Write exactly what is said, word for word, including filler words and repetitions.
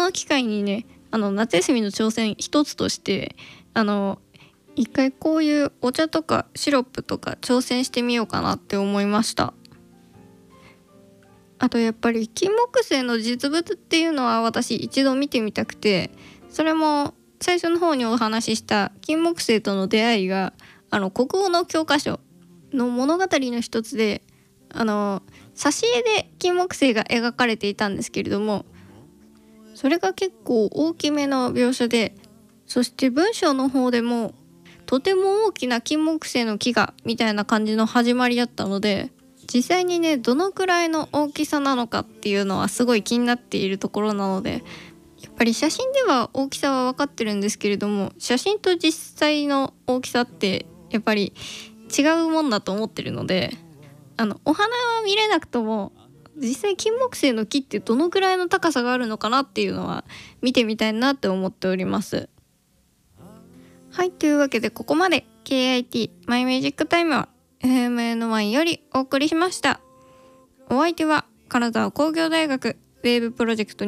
の機会にね、あの夏休みの挑戦一つとしてあの一回こういうお茶とかシロップとか挑戦してみようかなって思いました。あとやっぱり金木犀の実物っていうのは私一度見てみたくて、それも最初の方にお話しした金木犀との出会いがあの国語の教科書の物語の一つで、あの挿絵で金木犀が描かれていたんですけれども、それが結構大きめの描写で、そして文章の方でもとても大きな金木犀の木がみたいな感じの始まりだったので、実際にねどのくらいの大きさなのかっていうのはすごい気になっているところなので、やっぱり写真では大きさは分かってるんですけれども、写真と実際の大きさってやっぱり違うもんだと思ってるので、あのお花は見れなくとも実際金木犀の木ってどのくらいの高さがあるのかなっていうのは見てみたいなって思っております。はい、というわけでここまで ケーアイティー マイミュージックタイムは エフエムエヌワン よりお送りしました。お相手は金沢工業大学ウェーブプロジェクト